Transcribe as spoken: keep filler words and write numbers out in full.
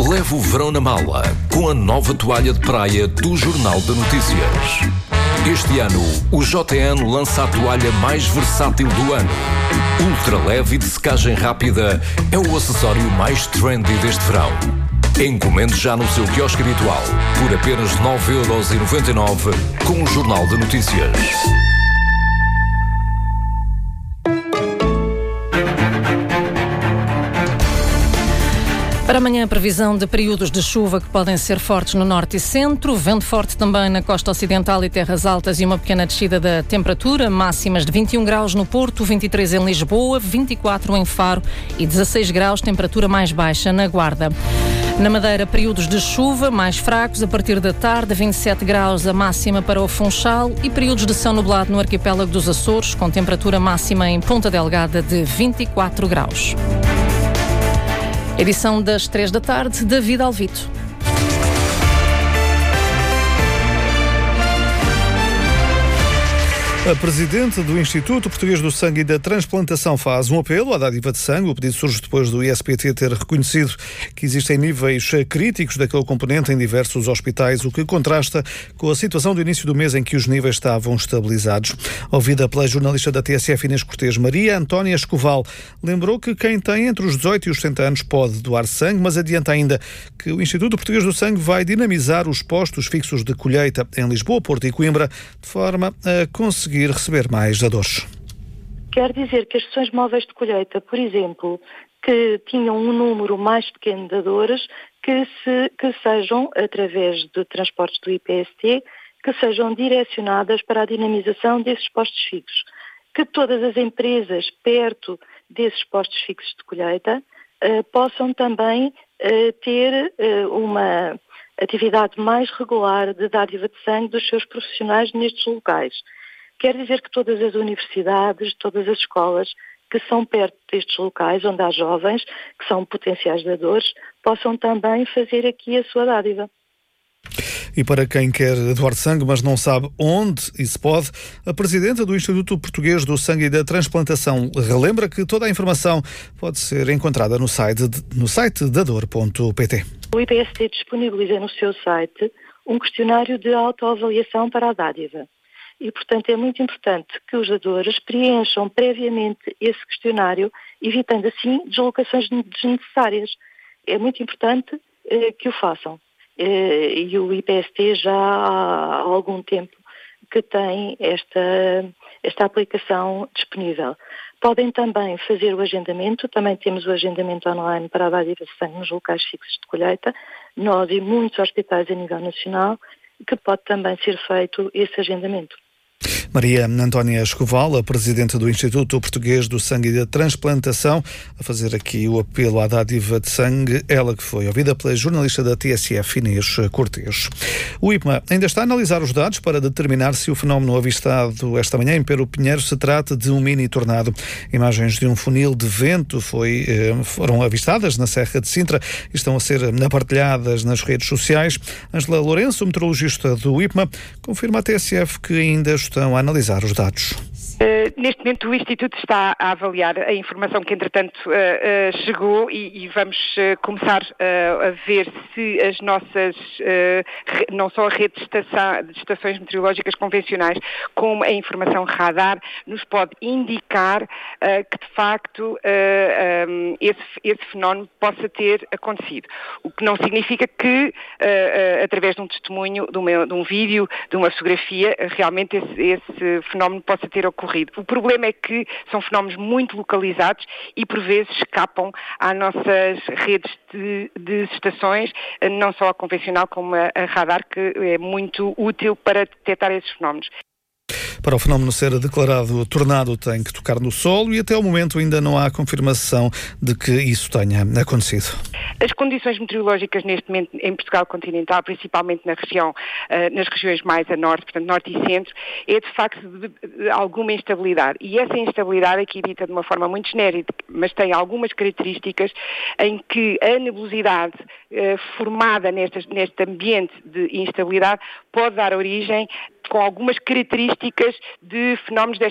Leve o verão na mala com a nova toalha de praia do Jornal de Notícias. Este ano, o J N lança a toalha mais versátil do ano. Ultra leve e de secagem rápida é o acessório mais trendy deste verão. Encomende já no seu quiosque habitual por apenas nove euros e noventa e nove com o Jornal de Notícias. Para amanhã, a previsão de períodos de chuva que podem ser fortes no norte e centro, vento forte também na costa ocidental e terras altas e uma pequena descida da temperatura, máximas de vinte e um graus no Porto, vinte e três em Lisboa, vinte e quatro em Faro e dezasseis graus, temperatura mais baixa na Guarda. Na Madeira, períodos de chuva mais fracos a partir da tarde, vinte e sete graus a máxima para o Funchal e períodos de céu nublado no arquipélago dos Açores, com temperatura máxima em Ponta Delgada de vinte e quatro graus. Edição das três da tarde, David Alvito. A presidente do Instituto Português do Sangue e da Transplantação faz um apelo à dádiva de sangue. O pedido surge depois do I S P T ter reconhecido que existem níveis críticos daquele componente em diversos hospitais, o que contrasta com a situação do início do mês em que os níveis estavam estabilizados. Ouvida pela jornalista da T S F Inês Cortês, Maria Antónia Escoval lembrou que quem tem entre os dezoito e os sessenta anos pode doar sangue, mas adianta ainda que o Instituto Português do Sangue vai dinamizar os postos fixos de colheita em Lisboa, Porto e Coimbra, de forma a conseguir receber mais dadores. Quer dizer que as sessões móveis de colheita, por exemplo, que tinham um número mais pequeno de dadores, que, se, que sejam, através de transportes do I P S T, que sejam direcionadas para a dinamização desses postos fixos. Que todas as empresas perto desses postos fixos de colheita eh, possam também eh, ter eh, uma atividade mais regular de dádiva de sangue dos seus profissionais nestes locais. Quer dizer que todas as universidades, todas as escolas que são perto destes locais, onde há jovens, que são potenciais dadores, possam também fazer aqui a sua dádiva. E para quem quer doar sangue, mas não sabe onde e se pode, a presidenta do Instituto Português do Sangue e da Transplantação relembra que toda a informação pode ser encontrada no site, no site dador ponto pt. O I P S T disponibiliza no seu site um questionário de autoavaliação para a dádiva. E, portanto, é muito importante que os dadores preencham previamente esse questionário, evitando, assim, deslocações desnecessárias. É muito importante eh, que o façam. Eh, e o I P S T já há algum tempo que tem esta, esta aplicação disponível. Podem também fazer o agendamento, também temos o agendamento online para a dádiva de sangue nos locais fixos de colheita, nós e muitos hospitais a nível nacional, que pode também ser feito esse agendamento. Maria Antónia Escoval, a presidente do Instituto Português do Sangue e da Transplantação, a fazer aqui o apelo à dádiva de sangue, ela que foi ouvida pela jornalista da T S F, Inês Cortês. O I P M A ainda está a analisar os dados para determinar se o fenómeno avistado esta manhã em Pero Pinheiro se trata de um mini-tornado. Imagens de um funil de vento foi, foram avistadas na Serra de Sintra e estão a ser partilhadas nas redes sociais. Ângela Lourenço, meteorologista do I P M A, confirma à T S F que ainda estão a analisar os dados. Uh, neste momento o Instituto está a avaliar a informação que entretanto uh, uh, chegou e, e vamos uh, começar uh, a ver se as nossas, uh, re, não só a rede de, estação, de estações meteorológicas convencionais, como a informação radar, nos pode indicar uh, que de facto uh, um, esse, esse fenómeno possa ter acontecido. O que não significa que, uh, uh, através de um testemunho, de, uma, de um vídeo, de uma fotografia, realmente esse, esse fenómeno possa ter ocorrido. O problema é que são fenómenos muito localizados e por vezes escapam às nossas redes de, de estações, não só a convencional como a, a radar, que é muito útil para detectar esses fenómenos. Para o fenómeno ser declarado tornado tem que tocar no solo e até o momento ainda não há confirmação de que isso tenha acontecido. As condições meteorológicas neste momento em Portugal continental, principalmente na região, nas regiões mais a norte, portanto norte e centro, é de facto de alguma instabilidade. E essa instabilidade aqui dita de uma forma muito genérica, mas tem algumas características em que a nebulosidade formada neste, neste ambiente de instabilidade pode dar origem com algumas características de fenómenos desta